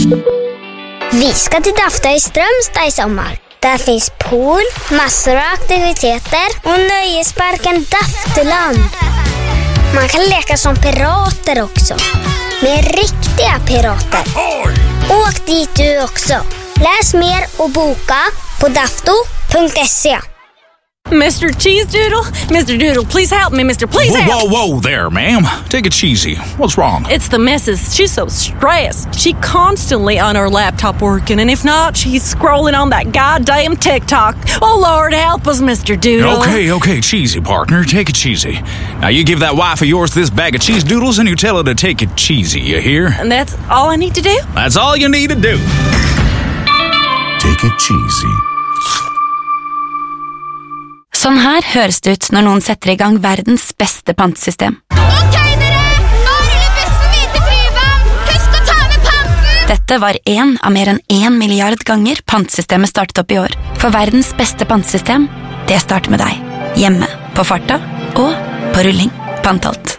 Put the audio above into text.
Vi ska till Dafta i Strömstad i sommar. Där finns pool, massor av aktiviteter och nöjesparken Dafteland. Man kan leka som pirater också. Med riktiga pirater. Åk dit du också. Läs mer och boka på dafto.se. Mr. Cheese Doodle? Mr. Doodle, please help me, Mr. Please help! Whoa there, ma'am. Take it cheesy. What's wrong? It's the missus. She's so stressed. She constantly on her laptop working, and if not, she's scrolling on that goddamn TikTok. Oh, Lord, help us, Mr. Doodle. Okay, cheesy, partner. Take it cheesy. Now you give that wife of yours this bag of cheese doodles and you tell her to take it cheesy, you hear? And that's all I need to do? That's all you need to do. Take it cheesy. Sånn her høres det ut når noen setter i gang verdens beste pantesystem. Ok, dere! Nå ruller bussen videre til Tryvann! Husk å ta med panten! Dette var en av mer enn 1 milliard ganger pantesystemet startet opp i år. For verdens beste pantesystem, det starter med deg. Hjemme, på farta og på rulling. Pantalt.